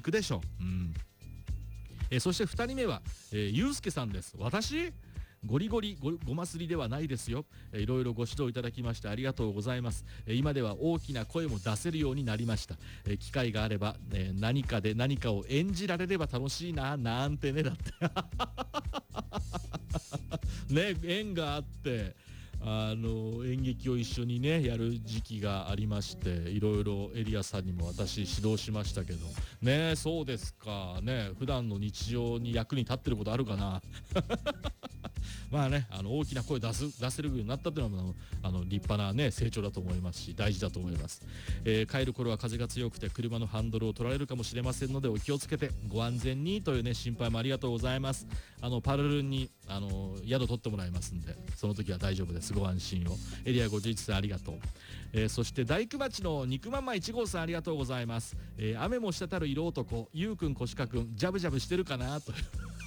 行くでしょう。そして2人目は、ゆうすけさんです。私ゴリゴリごますりではないですよ。いろいろご指導いただきましてありがとうございます。今では大きな声も出せるようになりました。機会があれば、何かで何かを演じられれば楽しいななんてね。だってね、縁があって演劇を一緒にねやる時期がありまして、いろいろエリアさんにも私指導しましたけどね。そうですかね。普段の日常に役に立ってることあるかなまあね、大きな声出せるようになったというのは立派なね成長だと思いますし、大事だと思います。帰る頃は風が強くて車のハンドルを取られるかもしれませんのでお気をつけてご安全にというね心配もありがとうございます。パルルンに宿取ってもらいますんで、その時は大丈夫です。ご安心を。エリア51さんありがとう。そして大工町の肉まんま1号さんありがとうございます。雨も滴る色男ゆうくんこしかくんジャブジャブしてるかなと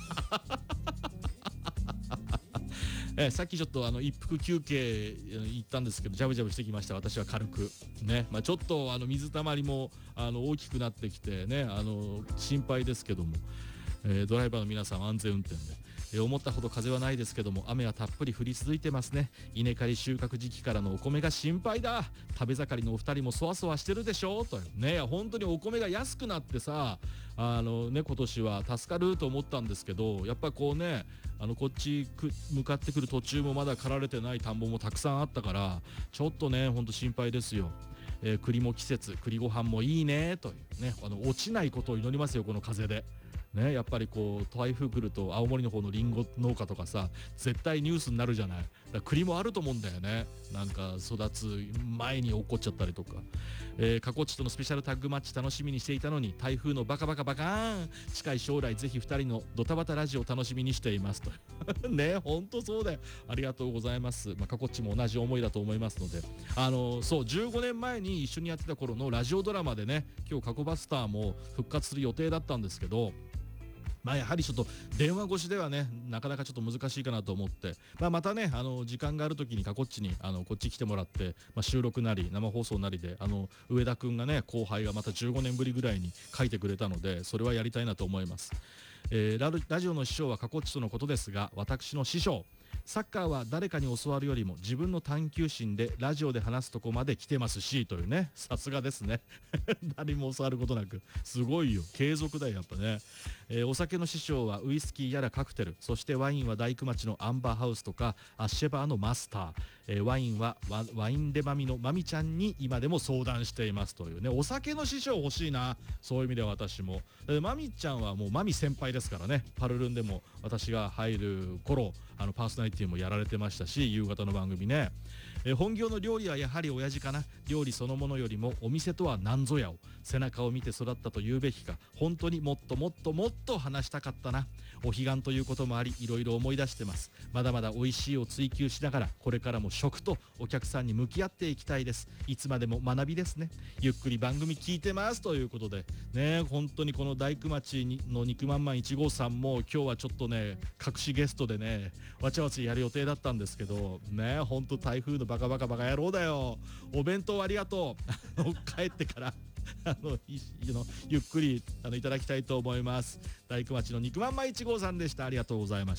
さっきちょっと一服休憩行ったんですけどジャブジャブしてきました。私は軽くね、ちょっと水たまりも大きくなってきてね心配ですけども、ドライバーの皆さん安全運転で、思ったほど風はないですけども雨はたっぷり降り続いてますね。稲刈り収穫時期からのお米が心配だ。食べ盛りのお二人もそわそわしてるでしょとね。本当にお米が安くなってさ今年は助かると思ったんですけど、やっぱこうねこっち向かってくる途中もまだ刈られてない田んぼもたくさんあったからちょっとねほんと心配ですよ。栗も季節栗ご飯もいいねというね落ちないことを祈りますよこの風でね。やっぱりこう台風来ると青森の方のリンゴ農家とかさ絶対ニュースになるじゃない。だから栗もあると思うんだよね。なんか育つ前に落っこっちゃったりとか、過去地とのスペシャルタッグマッチ楽しみにしていたのに台風のバカバカバカーン。近い将来ぜひ2人のドタバタラジオ楽しみにしていますとね。ほんとそうだよ。ありがとうございます。過去地も同じ思いだと思いますのでそう15年前に一緒にやってた頃のラジオドラマでね今日過去バスターも復活する予定だったんですけど、やはりちょっと電話越しではねなかなかちょっと難しいかなと思って、またね時間がある時にこっちにこっち来てもらって、収録なり生放送なりで上田くんがね後輩がまた15年ぶりぐらいに書いてくれたのでそれはやりたいなと思います。ラジオの師匠は過去地とのことですが私の師匠サッカーは誰かに教わるよりも自分の探求心でラジオで話すとこまで来てますしというね。さすがですね誰も教わることなくすごいよ。継続だよやっぱね。お酒の師匠はウイスキーやらカクテル、そしてワインは大工町のアンバーハウスとかアッシェバーのマスター、ワインはワインレマミのマミちゃんに今でも相談していますというね。お酒の師匠欲しいな。そういう意味では私もマミちゃんはもうマミ先輩ですからね。パルルンでも私が入る頃パーソナリティもやられてましたし夕方の番組ね。本業の料理はやはり親父かな。料理そのものよりもお店とは何ぞやを背中を見て育ったと言うべきか。本当にもっともっともっと話したかったな。お彼岸ということもありいろいろ思い出してます。まだまだ美味しいを追求しながらこれからも食とお客さんに向き合っていきたいです。いつまでも学びですね。ゆっくり番組聞いてますということでね。本当にこの大工町の肉まんまん1号さんも今日はちょっとね隠しゲストでねわちゃわちゃやる予定だったんですけどね。本当台風のバカバカバカ野郎だよ。お弁当ありがとう帰ってからゆっくりいただきたいと思います。大工町の肉まんま1号さんでした。ありがとうございました。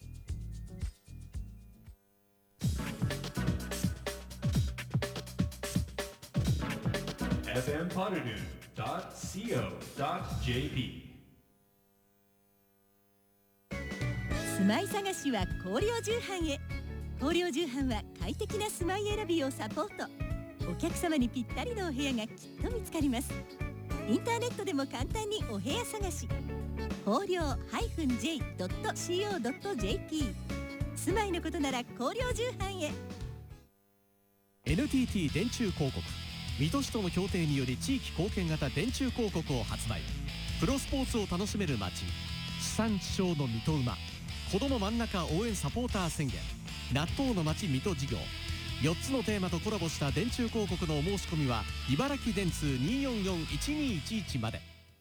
fmpolynews.co.jp 住まい探しは光陵重版へ。光陵重版は快適な住まい選びをサポート。お客様にぴったりのお部屋がきっと見つかります。インターネットでも簡単にお部屋探し。光陵 -j.co.jp 住まいのことなら光陵重版へ。 NTT 電柱広告水戸市との協定により地域貢献型電柱広告を発売。プロスポーツを楽しめる街、地産地消の水戸馬、子ども真ん中応援サポーター宣言、納豆の街水戸事業、4つのテーマとコラボした電柱広告のお申し込みは茨城電通 244-1211 まで。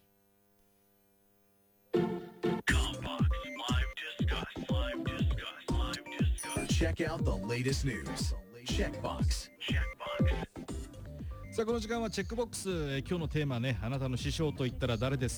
Check out the latest news. Checkbox. さあこの時間はチェックボックス、今日のテーマねあなたの師匠と言ったら誰です